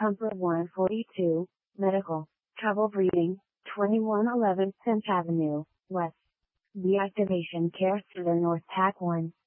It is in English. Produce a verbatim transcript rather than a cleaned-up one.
Comfort one forty-two, Medical, Trouble Breathing, twenty-one eleven tenth Avenue, West. Deactivation Care Center North Pack one.